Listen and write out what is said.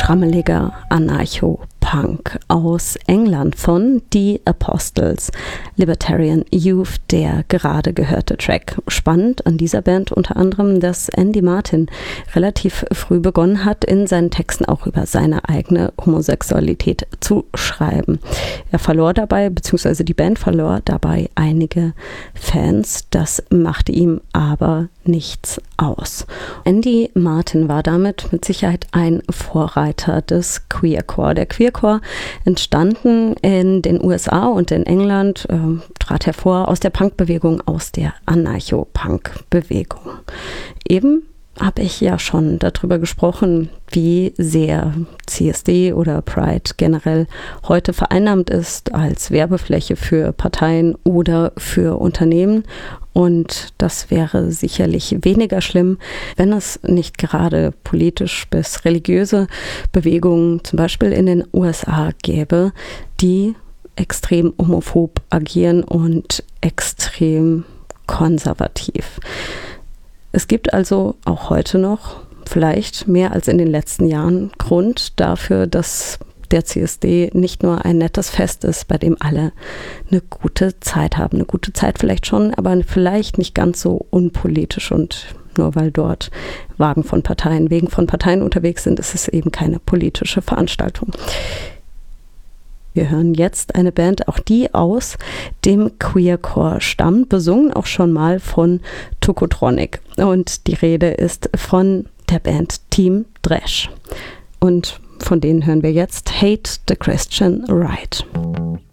schrammeliger Anarcho-Punk aus England von The Apostles, Libertarian Youth, der gerade gehörte Track. Spannend an dieser Band unter anderem, dass Andy Martin relativ früh begonnen hat, in seinen Texten auch über seine eigene Homosexualität zu schreiben. Er verlor dabei, beziehungsweise die Band verlor dabei einige Fans. Das machte ihm aber nichts aus. Andy Martin war damit mit Sicherheit ein Vorreiter des Queercore. Der Queercore, entstanden in den USA und in England, trat hervor aus der Punkbewegung, aus der Anarcho-Punk-Bewegung. Eben habe ich ja schon darüber gesprochen, wie sehr CSD oder Pride generell heute vereinnahmt ist als Werbefläche für Parteien oder für Unternehmen. Und das wäre sicherlich weniger schlimm, wenn es nicht gerade politisch bis religiöse Bewegungen, zum Beispiel in den USA, gäbe, die extrem homophob agieren und extrem konservativ. Es gibt also auch heute noch, vielleicht mehr als in den letzten Jahren, Grund dafür, dass der CSD nicht nur ein nettes Fest ist, bei dem alle eine gute Zeit haben. Eine gute Zeit vielleicht schon, aber vielleicht nicht ganz so unpolitisch, und nur weil dort Wegen von Parteien unterwegs sind, ist es eben keine politische Veranstaltung. Wir hören jetzt eine Band, auch die aus dem Queercore stammt, besungen auch schon mal von Tokotronic. Und die Rede ist von der Band Team Thrash. Und von denen hören wir jetzt Hate the Christian Right.